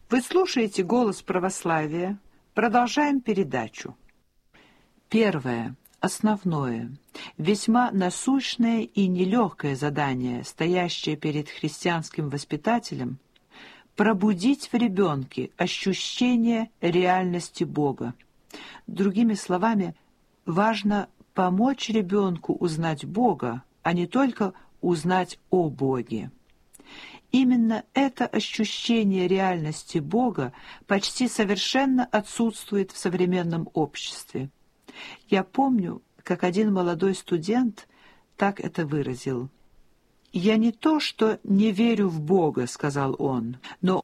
Вы слушаете «Голос православия». Продолжаем передачу. Первое, основное, весьма насущное и нелегкое задание, стоящее перед христианским воспитателем – пробудить в ребенке ощущение реальности Бога. Другими словами, важно помочь ребенку узнать Бога, а не только узнать о Боге. Именно это ощущение реальности Бога почти совершенно отсутствует в современном обществе. Я помню, как один молодой студент так это выразил. «Я не то, что не верю в Бога, — сказал он, — но